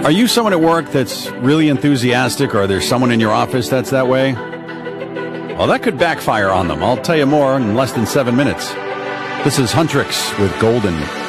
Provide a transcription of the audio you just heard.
Are you someone at work that's really enthusiastic, or there's someone in your office that's that way? Well, that could backfire on them. I'll tell you more in less than 7 minutes. This is Huntrix with Golden.